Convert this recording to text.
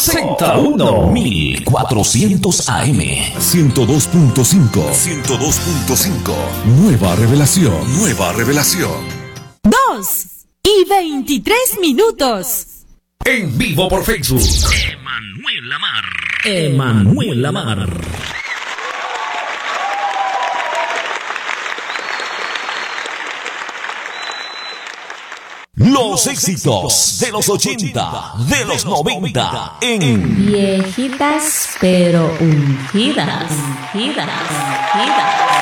Z1 1400 AM 102.5 Nueva revelación. 2:23. En vivo por Facebook. Emanuel Lamar. Los éxitos de los 80, de los 90 en Viejitas pero ungidas.